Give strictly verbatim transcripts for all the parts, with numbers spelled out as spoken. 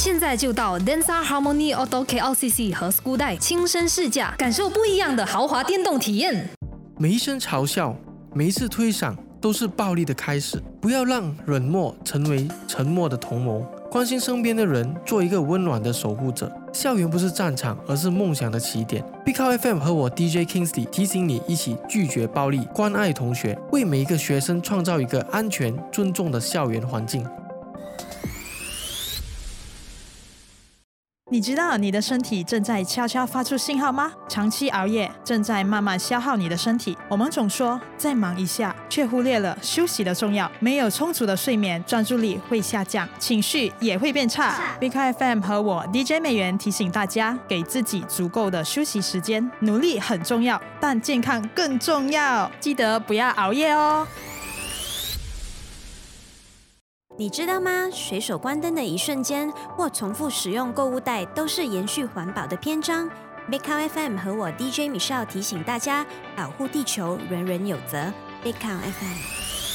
现在就到 Densa Harmony Auto K L C C 和 Skudai 亲身试驾，感受不一样的豪华电动体验。 每一声嘲笑，每一次推搡，都是暴力的开始。不要让冷漠成为沉默的同谋，关心身边的人，做一个温暖的守护者。校园不是战场，而是梦想的起点。Big Cow F M 和我 D J Kingsley 提醒你，一起拒绝暴力，关爱同学，为每一个学生创造一个安全、尊重的校园环境。 你知道你的身体正在悄悄发出信号吗？长期熬夜正在慢慢消耗你的身体。我们总说再忙一下，却忽略了休息的重要。没有充足的睡眠，专注力会下降，情绪也会变差。Big F M 和我 D J 美元提醒大家，给自己足够的休息时间。努力很重要，但健康更重要，记得不要熬夜哦。 你知道吗？随手关灯的一瞬间，或重复使用购物袋，都是延续环保的篇章。Big Cow F M 和我 D J Michelle 提醒大家，保护地球，人人有责。Big Cow F M。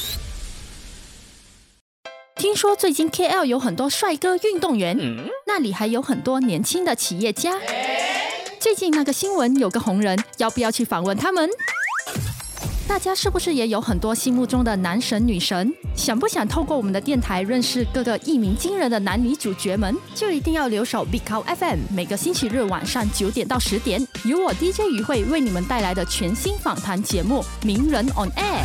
听说最近 K L 有很多帅哥运动员，嗯、那里还有很多年轻的企业家。最近那个新闻有个红人，要不要去访问他们？大家是不是也有很多心目中的男神女神？想不想透过我们的电台认识各个一鸣惊人的男女主角们？就一定要留守 Big Cow F M， 每个星期日晚上九点到十点，由我 D J 于慧为你们带来的全新访谈节目《名人 on Air》。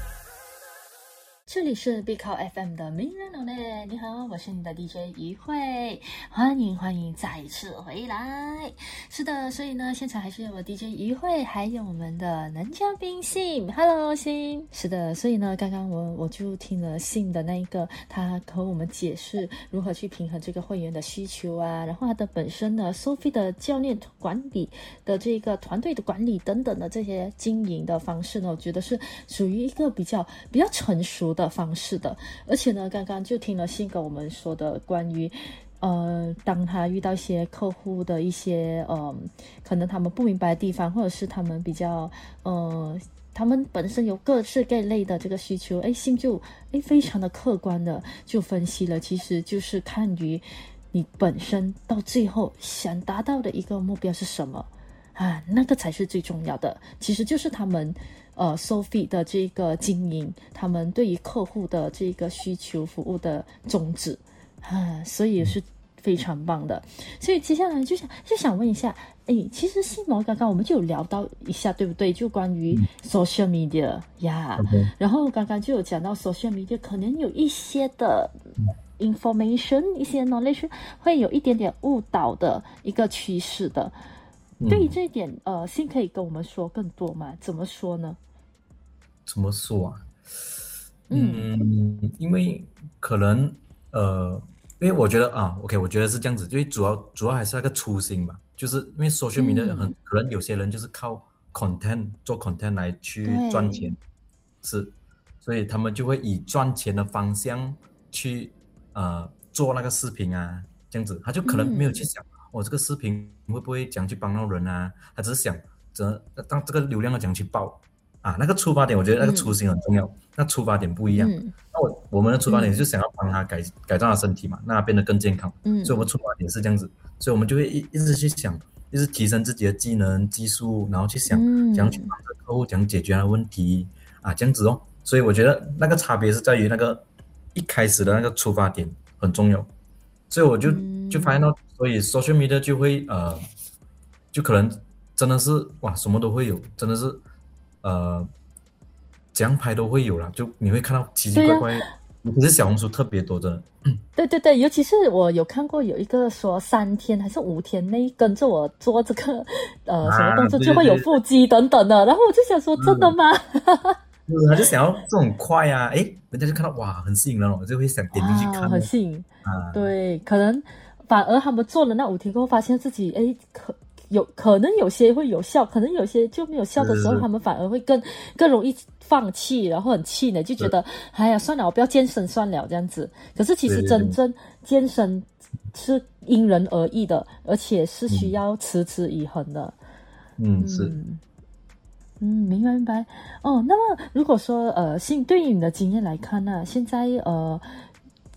这里是 Big Cow F M 的名人 on Air， 你好，我是你的 D J 于慧，欢迎欢迎再次回来。是的，所以呢，现场还是有我 D J 于慧，还有我们的男嘉宾信 ，Hello 信。是的，所以呢，刚刚我我就听了信的那一个，他和我们解释如何去平衡这个会员的需求啊，然后他的本身呢 ，Sophie 的教练管理的这个团队的管理等等的这些经营的方式呢，我觉得是属于一个比较比较成熟的的方式的。而且呢，刚刚就听了信跟我们说的关于呃，当他遇到一些客户的一些呃，可能他们不明白的地方，或者是他们比较呃，他们本身有各式各类的这个需求，哎，信就哎非常的客观的就分析了，其实就是看于你本身到最后想达到的一个目标是什么啊，那个才是最重要的。其实就是他们呃 Sophie 的这个经营，他们对于客户的这个需求服务的宗旨啊，所以也是非常棒的。所以接下来就想就想问一下，诶，其实信毛刚刚我们就有聊到一下，对不对？就关于 social media 呀、yeah, okay. 然后刚刚就有讲到 social media 可能有一些的information 一些 knowledge 会有一点点误导的一个趋势的。对于这一点，呃，信可以跟我们说更多吗？怎么说呢？ 怎么说啊？嗯，嗯因为可能呃，因为我觉得啊 ，OK， 我觉得是这样子，因为主要主要还是那个初心吧，就是因为 social media 很、嗯、可能有些人就是靠 content 做 content 来去赚钱，是，所以他们就会以赚钱的方向去呃做那个视频啊，这样子，他就可能没有去想。嗯我、哦、这个视频会不会讲去帮到人啊？他只是想怎当这个流量要讲去爆啊，那个出发点我觉得那个初心很重要，嗯、那出发点不一样。嗯、那我我们的出发点就想要帮他改、嗯、改造他身体嘛，让他变得更健康。嗯，所以我们出发点是这样子，所以我们就会一一直去想，一直提升自己的技能技术，然后去想怎样去帮助客户，怎样解决他的问题啊，这样子哦。所以我觉得那个差别是在于那个一开始的那个出发点很重要，所以我就、嗯、就发现到。所以 social media 就会呃，就可能真的是哇，什么都会有，真的是呃，怎样拍都会有啦。就你会看到奇奇怪怪，尤其是小红书特别多的。 对对对，尤其是我有看过有一个说三天还是五天内跟着我做这个呃、啊、什么动作就会有腹肌等等的，然后我就想说真的吗？ 嗯、他就想要这种快啊，诶，人家就看到哇很吸引人哦，就会想点进去看， 很吸引啊。对，可能。反而他们做了那五天后，发现自己哎，可有可能有些会有效，可能有些就没有效的时候，他们反而会更更容易放弃，然后很气馁，就觉得哎呀算了，我不要健身算了这样子。可是其实真正健身是因人而异的，而且是需要持之以恒的。 嗯，是。 嗯，明白明白。哦，那么如果说呃，信对于你的经验来看呢、啊，现在呃。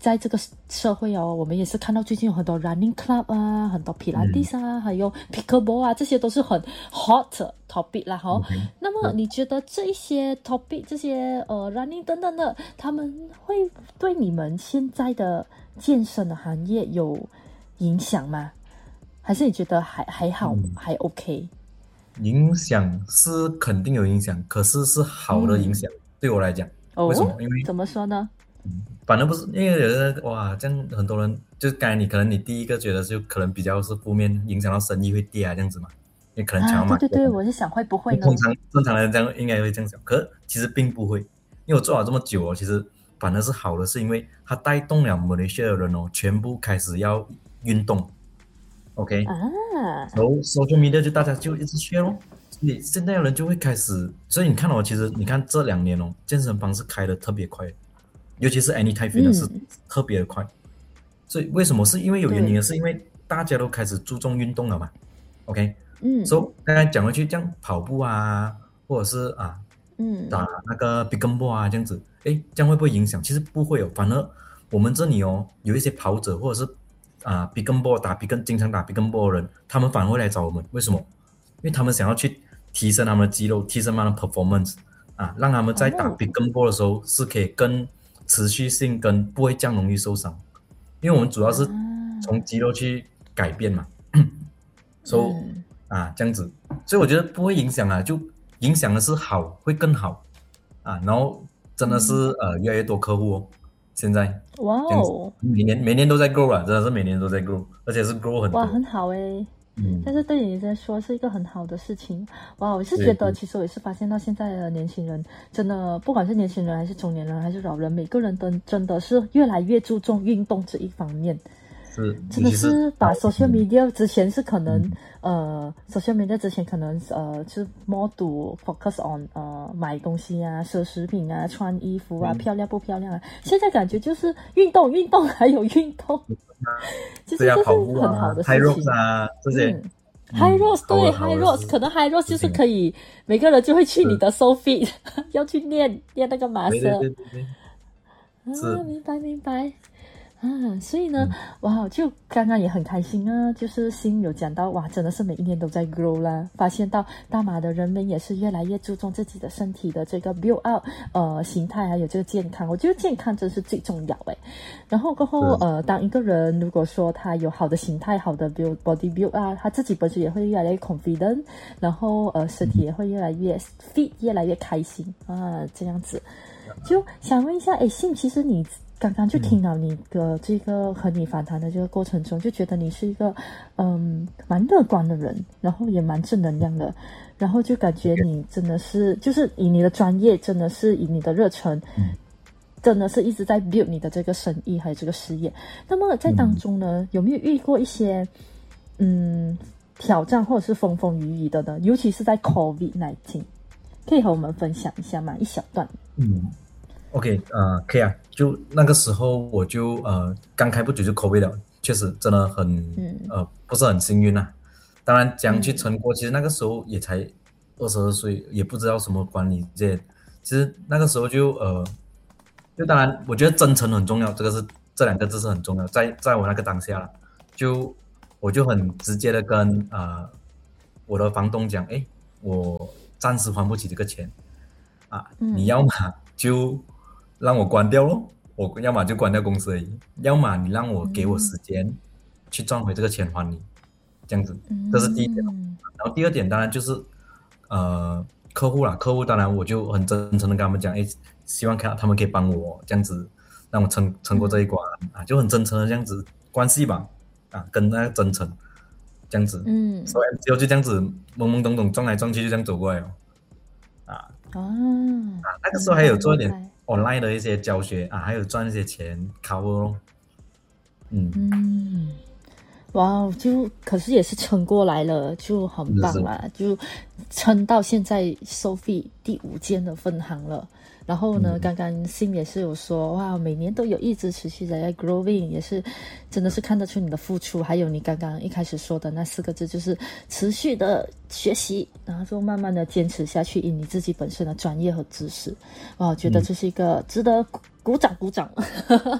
在这个社会哦，我们也是看到最近有很多 running club 啊，很多皮拉蒂啊，嗯、还有 pickleball 啊，这些都是很 hot topic 啦哈。Okay. 那么你觉得这一些 topic 这些呃 running 等等的，他们会对你们现在的健身的行业有影响吗？还是你觉得还还好、嗯、还 OK？ 影响是肯定有影响，可是是好的影响、嗯、对我来讲。 哦、 为什么？因为怎么说呢？ 反正不是，因为有人哇，这样很多人就是刚才你可能你第一个觉得就可能比较是负面，影响到生意会跌啊这样子嘛，因为可能抢嘛、啊。 对对对，我是想会不会呢？ 通常正常人这样应该会这样想，可是其实并不会，因为我做了这么久哦，其实反而是好的，是因为它带动了马来西亚的人哦，全部开始要运动。OK 啊，然后 social media 就大家就一直 share 咯，所以现在的人就会开始，所以你看哦，其实你看这两年哦，健身房是開得特別快，尤其是 Anytime Fitness 是特別的快、嗯、所以為什麼是因為有原因的是因為大家都開始注重運動了嘛 OK 嗯，所以剛才講回去這樣跑步啊或者是啊嗯打那個 pickleball 啊這樣子誒這樣會不會影響？其實不會哦，反而我們這裡哦有一些跑者或者是啊 pickleball 打 pick 經常打 pickleball 的人，他們反而會來找我們，為什麼？因為他們想要去提升他們的肌肉，提升他們的 performance 啊，讓他們在打 pickleball 的時候是可以更持續性跟不會這樣容易受傷，因為我們主要是從肌肉去改變嘛，所以、so, 啊這樣子，所以我覺得不會影響啊，就影響的是好，會更好啊，然後真的是、嗯、呃越來越多客戶哦，現在哇哦，每年每年都在 grow 啊，真的是每年都在 grow， 而且是 grow 很多， 哇，很好誒。嗯，但是对你来说是一个很好的事情。哇，我是觉得其实我也是发现到现在的年轻人真的，不管是年轻人还是中年人还是老人，每个人都真的是越来越注重运动这一方面。是，真的是把 social media 之前是可能、嗯、呃 social media 之前可能呃就是 more to focus on 呃买东西啊、奢侈品啊、穿衣服啊、嗯、漂亮不漂亮啊，现在感觉就是运动运动还有运动，其实这是很好的事情。 High Rocks 啊这些、嗯嗯、High Rocks 对 High Rocks 可能 High Rocks 就是可以每个人就会去你的 SoFit 要去练练那个马瑟，对对对对对啊，明白明白啊，所以呢、嗯、哇，就刚刚也很开心啊，就是心有讲到哇，真的是每一年都在 grow 啦，发现到大马的人们也是越来越注重自己的身体的这个 build up 呃形态还有这个健康，我觉得健康真是最重要诶。然后过后呃当一个人如果说他有好的形态好的 build body build 啊，他自己本身也会越来越 confident， 然后呃身体也会越来越 fit 越来越开心啊，这样子。就想问一下诶，信，其实你刚刚就听到你的这个和你访谈的这个过程中，就觉得你是一个嗯蛮乐观的人，然后也蛮正能量的，然后就感觉你真的是就是以你的专业，真的是以你的热忱、嗯、真的是一直在 build 你的这个生意还有这个事业。那么在当中呢、嗯、有没有遇过一些嗯挑战或者是风风雨雨的呢？尤其是在 COVID 十九， 可以和我们分享一下吗？一小段。 嗯OK 呃可以啊，就那个时候我就呃刚开不久就 COVID 了，确实真的很、嗯、呃不是很幸运啊。当然怎样去撑过、嗯、其实那个时候也才二十二岁，也不知道什么管理这些，其实那个时候就呃就当然我觉得真诚很重要，这个是这两个字是很重要，在在我那个当下啦，就我就很直接的跟呃我的房东讲，诶我暂时还不起这个钱啊、嗯、你要嘛就让我关掉咯，我要么就关掉公司而已，要么你让我给我时间去赚回这个钱还你，这样子，这是第一点。然后第二点当然就是呃客户啦，客户当然我就很真诚的跟他们讲，诶希望看他们可以帮我这样子让我撑撑过这一关、嗯、啊，就很真诚的这样子关系吧，啊跟那个真诚这样子，嗯，所以就就这样子懵懵懂懂撞来撞去就这样走过来哦，啊啊，那个时候还有做一点 online 的一些教学啊，还有赚一些钱 cover 咯，嗯嗯，哇，就可是也是撑过来了，就很棒啦，就撑到现在 SoFit 第五间的分行了。然后呢、嗯、刚刚Sim也是有说哇，每年都有一直持续的在 growing， 也是真的是看得出你的付出，还有你刚刚一开始说的那四个字，就是持续的学习，然后就慢慢的坚持下去，以你自己本身的专业和知识。哇，我觉得这是一个值得鼓掌鼓掌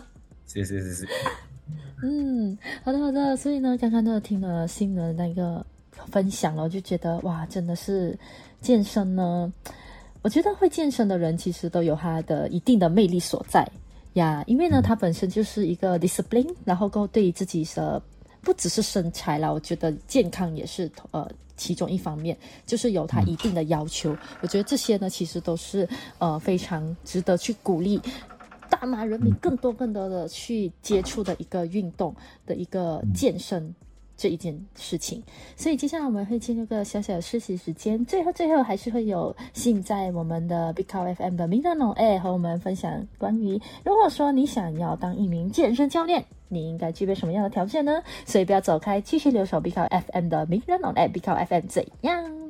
谢谢谢谢。 嗯，好的好的，所以呢，刚刚呢听了新的那个分享了，我就觉得哇，真的是健身呢，我觉得会健身的人其实都有他的一定的魅力所在呀，因为呢，他本身就是一个 discipline， 然后够对自己的不只是身材啦，我觉得健康也是呃其中一方面，就是有他一定的要求。嗯、我觉得这些呢，其实都是呃非常值得去鼓励大马人民更多更多的去接触的一个运动的一个健身这一件事情。所以接下来我们会进入个小小的休息时间，最后最后还是会有幸在我们的 Big Cow F M 的 Milano A 和我们分享关于如果说你想要当一名健身教练，你应该具备什么样的条件呢？所以不要走开，继续留守 Big Cow F M 的 Milano A Big Cow F M 怎样？